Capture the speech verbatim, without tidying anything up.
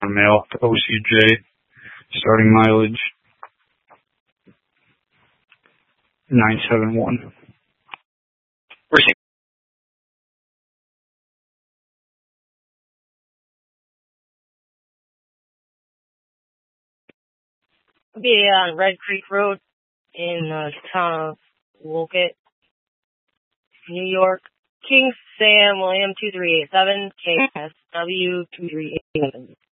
Mail, O C J, starting mileage nine seven one. Received. Be on Red Creek Road in the town of Wolcott, New York. King Sam William two three eight seven, K S W two three eight seven.